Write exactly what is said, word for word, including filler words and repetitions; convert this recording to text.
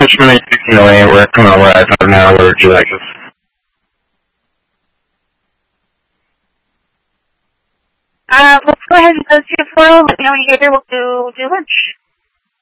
Richmond eight sixteen oh eight. We're coming over I five now. Where would you like us? Uh, let's go ahead and post you for. Let me know when you get there. We'll do, we'll do lunch.